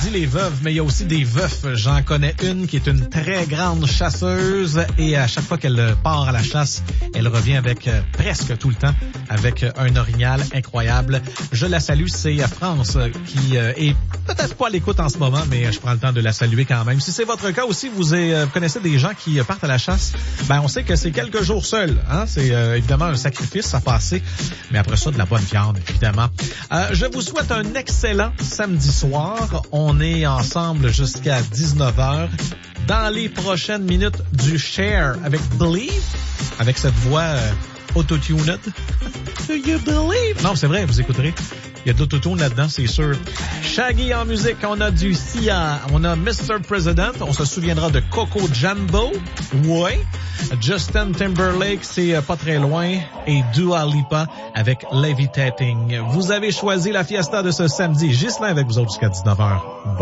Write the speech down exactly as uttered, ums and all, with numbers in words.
dit les veuves, mais il y a aussi des veufs. J'en connais une qui est une très grande chasseuse et à chaque fois qu'elle part à la chasse, elle revient avec euh, presque tout le temps avec euh, un orignal incroyable. Je la salue, c'est France euh, qui euh, est peut-être pas à l'écoute en ce moment, mais je prends le temps de la saluer quand même. Si c'est votre cas aussi, vous, euh, vous connaissez des gens qui euh, partent à la chasse, ben on sait que c'est quelques jours seuls. Hein? C'est euh, évidemment un sacrifice à passer, mais après ça, de la bonne viande, évidemment. Euh, je vous souhaite un excellent samedi soir. On est ensemble jusqu'à dix-neuf heures. Dans les prochaines minutes, du Cher avec Believe, avec cette voix euh, auto-tuned. Do you believe? Non, c'est vrai, vous écouterez. Il y a de l'autotune là-dedans, c'est sûr. Shaggy en musique, on a du Sia, on a mister President, on se souviendra de Coco Jumbo, ouais. Justin Timberlake, c'est pas très loin, et Dua Lipa avec Levitating. Vous avez choisi la fiesta de ce samedi. Ghislain avec vous autres jusqu'à dix-neuf heures. Bon.